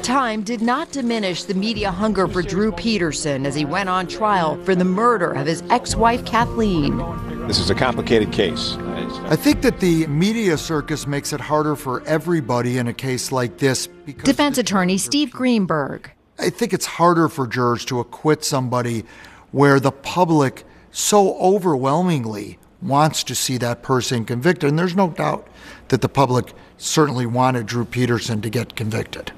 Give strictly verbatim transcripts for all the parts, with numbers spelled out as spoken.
time did not diminish the media hunger for Drew Peterson as he went on trial for the murder of his ex-wife, Kathleen. This is a complicated case. I think that the media circus makes it harder for everybody in a case like this. Because Defense attorney Steve Greenberg. I think it's harder for jurors to acquit somebody where the public so overwhelmingly wants to see that person convicted. And there's no doubt that the public certainly wanted Drew Peterson to get convicted.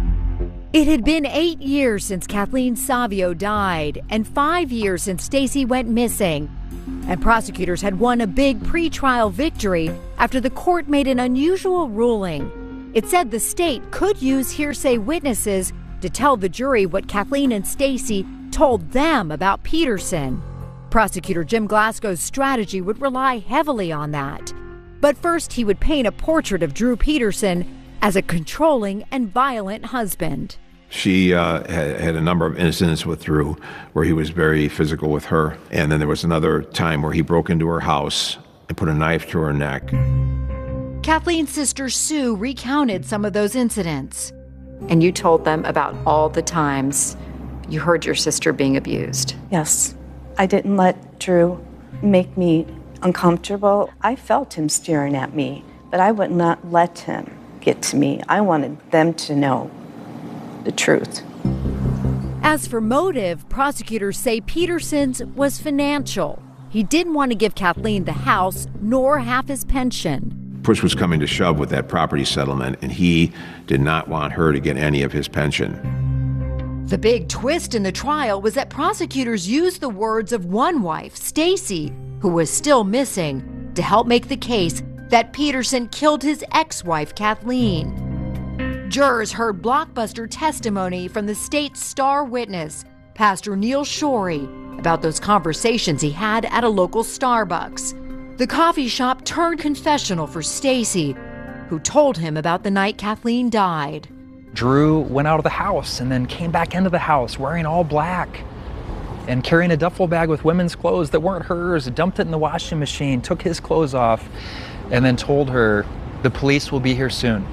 It had been eight years since Kathleen Savio died and five years since Stacey went missing. And prosecutors had won a big pretrial victory after the court made an unusual ruling. It said the state could use hearsay witnesses to tell the jury what Kathleen and Stacey told them about Peterson. Prosecutor Jim Glasgow's strategy would rely heavily on that. But first, he would paint a portrait of Drew Peterson as a controlling and violent husband. She uh, had, had a number of incidents with Drew where he was very physical with her. And then there was another time where he broke into her house and put a knife to her neck. Kathleen's sister Sue recounted some of those incidents. And you told them about all the times you heard your sister being abused. Yes. I didn't let Drew make me uncomfortable. I felt him staring at me, but I would not let him get to me. I wanted them to know the truth. As for motive, prosecutors say Peterson's was financial. He didn't want to give Kathleen the house nor half his pension. Push was coming to shove with that property settlement, and he did not want her to get any of his pension. The big twist in the trial was that prosecutors used the words of one wife, Stacey, who was still missing, to help make the case that Peterson killed his ex-wife, Kathleen. Jurors heard blockbuster testimony from the state's star witness, Pastor Neil Shorey, about those conversations he had at a local Starbucks. The coffee shop turned confessional for Stacey, who told him about the night Kathleen died. Drew went out of the house and then came back into the house wearing all black and carrying a duffel bag with women's clothes that weren't hers, dumped it in the washing machine, took his clothes off, and then told her, "The police will be here soon.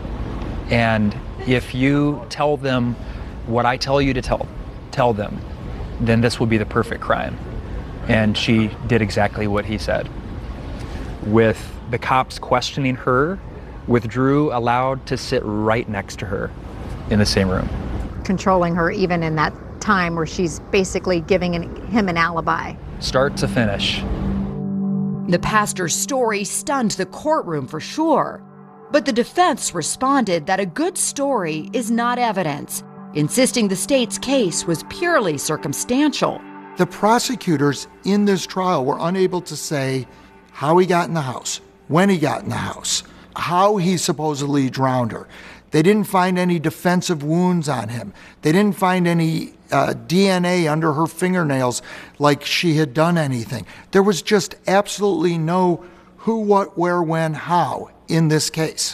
And if you tell them what I tell you to tell, tell them, then this will be the perfect crime." And she did exactly what he said. With the cops questioning her, with Drew allowed to sit right next to her in the same room. Controlling her even in that time where she's basically giving an, him an alibi. Start to finish. The pastor's story stunned the courtroom for sure. But the defense responded that a good story is not evidence, insisting the state's case was purely circumstantial. The prosecutors in this trial were unable to say how he got in the house, when he got in the house, how he supposedly drowned her. They didn't find any defensive wounds on him. They didn't find any uh, D N A under her fingernails like she had done anything. There was just absolutely no who, what, where, when, how in this case.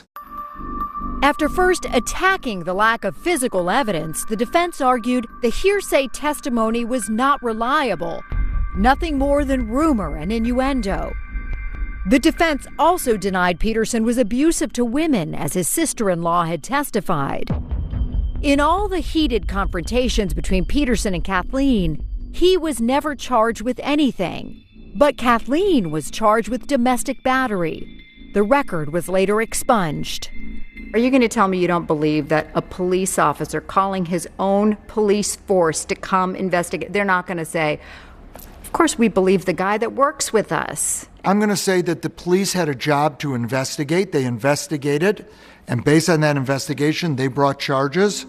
After first attacking the lack of physical evidence, the defense argued the hearsay testimony was not reliable, nothing more than rumor and innuendo. The defense also denied Peterson was abusive to women, as his sister-in-law had testified. In all the heated confrontations between Peterson and Kathleen, he was never charged with anything. But Kathleen was charged with domestic battery. The record was later expunged. Are you going to tell me you don't believe that a police officer calling his own police force to come investigate, they're not going to say, "Of course we believe the guy that works with us"? I'm going to say that the police had a job to investigate. They investigated, and based on that investigation, they brought charges.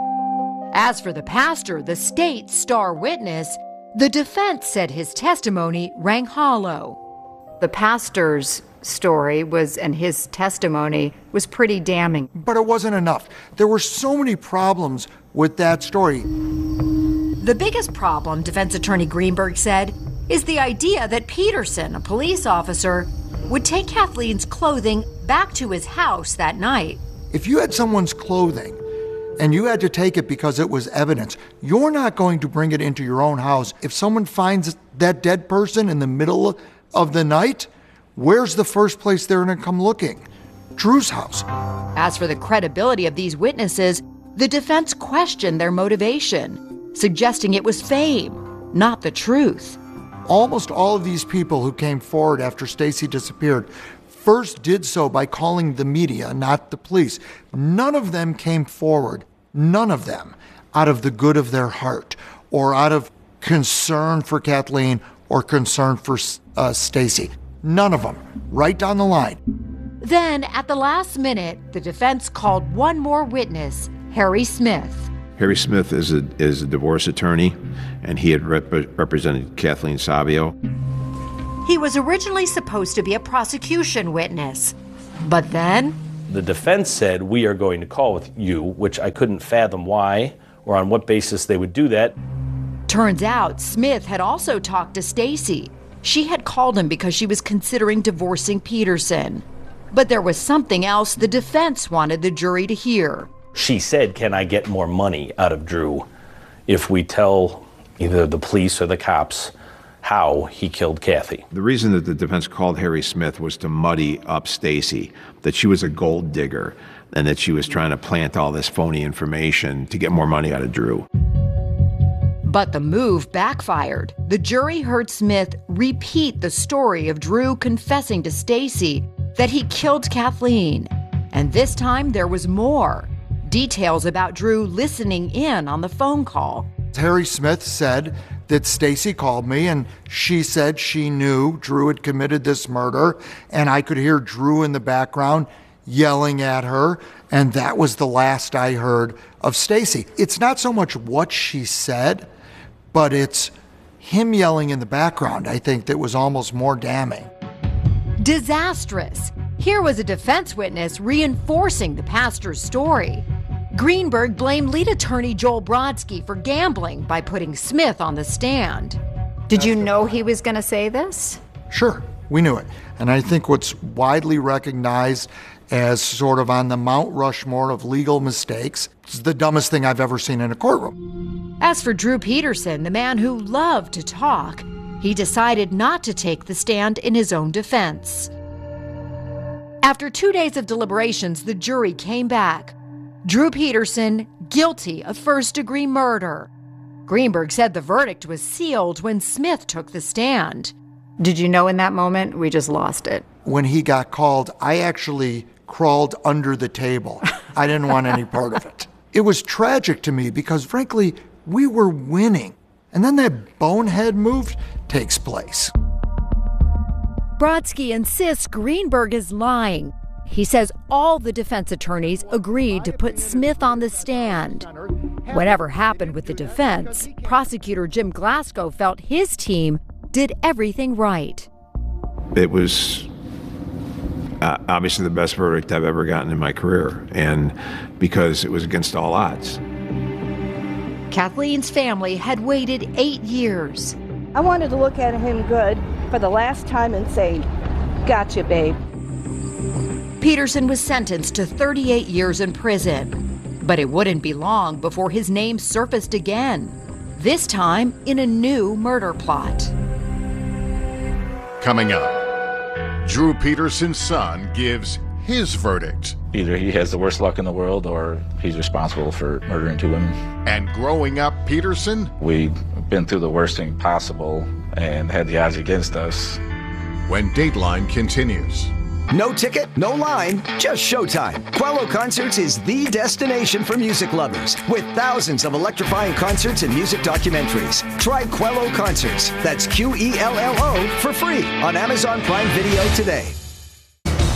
As for the pastor, the state's star witness, the defense said his testimony rang hollow. The pastor's story was, and his testimony was pretty damning. But it wasn't enough. There were so many problems with that story. The biggest problem, defense attorney Greenberg said, is the idea that Peterson, a police officer, would take Kathleen's clothing back to his house that night. If you had someone's clothing and you had to take it because it was evidence, you're not going to bring it into your own house. If someone finds that dead person in the middle of the night, where's the first place they're going to come looking? Drew's house. As for the credibility of these witnesses, the defense questioned their motivation, suggesting it was fame, not the truth. Almost all of these people who came forward after Stacey disappeared first did so by calling the media, not the police. None of them came forward, none of them, out of the good of their heart or out of concern for Kathleen or concern for uh, Stacey. None of them, right down the line. Then, at the last minute, the defense called one more witness, Harry Smith. Harry Smith is a, is a divorce attorney, and he had rep- represented Kathleen Savio. He was originally supposed to be a prosecution witness, but then... The defense said, we are going to call with you, which I couldn't fathom why or on what basis they would do that. Turns out Smith had also talked to Stacey. She had called him because she was considering divorcing Peterson. But there was something else the defense wanted the jury to hear. She said, can I get more money out of Drew if we tell either the police or the cops how he killed Kathy? The reason that the defense called Harry Smith was to muddy up Stacey, that she was a gold digger and that she was trying to plant all this phony information to get more money out of Drew. But the move backfired. The jury heard Smith repeat the story of Drew confessing to Stacey that he killed Kathleen. And this time there was more. Details about Drew listening in on the phone call. Harry Smith said that Stacey called me and she said she knew Drew had committed this murder, and I could hear Drew in the background yelling at her, and that was the last I heard of Stacey. It's not so much what she said, but it's him yelling in the background, I think, that was almost more damning. Disastrous. Here was a defense witness reinforcing the pastor's story. Greenberg blamed lead attorney Joel Brodsky for gambling by putting Smith on the stand. Did you know he was going to say this? Sure, we knew it. And I think what's widely recognized as sort of on the Mount Rushmore of legal mistakes is the dumbest thing I've ever seen in a courtroom. As for Drew Peterson, the man who loved to talk, he decided not to take the stand in his own defense. After two days of deliberations, the jury came back. Drew Peterson guilty of first-degree murder. Greenberg said the verdict was sealed when Smith took the stand. Did you know in that moment we just lost it? When he got called, I actually crawled under the table. I didn't want any part of it. It was tragic to me because, frankly, we were winning. And then that bonehead move takes place. Brodsky insists Greenberg is lying. He says all the defense attorneys agreed to put Smith on the stand. Whatever happened with the defense, prosecutor Jim Glasgow felt his team did everything right. It was uh, obviously the best verdict I've ever gotten in my career, and because it was against all odds. Kathleen's family had waited eight years. I wanted to look at him good for the last time and say, gotcha, babe. Peterson was sentenced to thirty-eight years in prison, but it wouldn't be long before his name surfaced again, this time in a new murder plot. Coming up, Drew Peterson's son gives his verdict. Either he has the worst luck in the world or he's responsible for murdering two women. And growing up Peterson, we've been through the worst thing possible and had the odds against us. When Dateline continues. No ticket, no line, just showtime. Quello Concerts is the destination for music lovers, with thousands of electrifying concerts and music documentaries. Try Quello Concerts, that's Q E L L O, for free on Amazon Prime Video today.